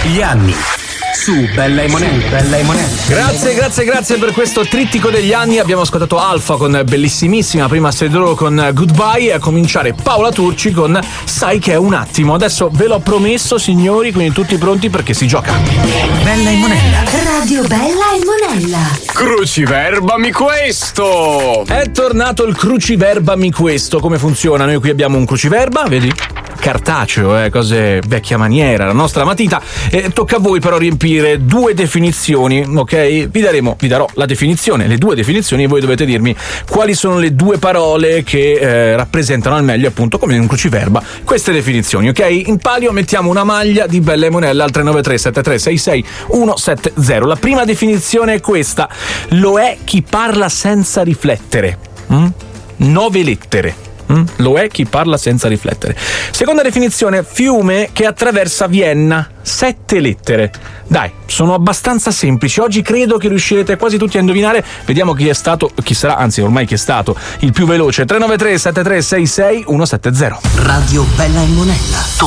Gli anni su Bella e Monella. Grazie per questo trittico degli anni. Abbiamo ascoltato Alfa con bellissimissima prima serie loro con Goodbye, e a cominciare Paola Turci con Sai che è un attimo. Adesso ve l'ho promesso, signori, quindi tutti pronti perché si gioca. Bella e Monella. Radio Bella e Monella. Cruciverbami questo! È tornato il cruciverbami questo. Come funziona? Noi qui abbiamo un cruciverba, vedi? Cartaceo, cose vecchia maniera, la nostra matita. Tocca a voi però riempire due definizioni, ok? Vi darò la definizione, le due definizioni, e voi dovete dirmi quali sono le due parole che rappresentano al meglio, appunto, come in un cruciverba, queste definizioni, ok? In palio mettiamo una maglia di Bella e Monella al 393 7366 170. La prima definizione è questa: lo è chi parla senza riflettere. 9 lettere. Lo è chi parla senza riflettere. Seconda definizione: fiume che attraversa Vienna. 7 lettere. Dai, sono abbastanza semplici. Oggi credo che riuscirete quasi tutti a indovinare. Vediamo chi sarà, anzi ormai chi è stato il più veloce. 393 7366 170. Radio Bella e Monella.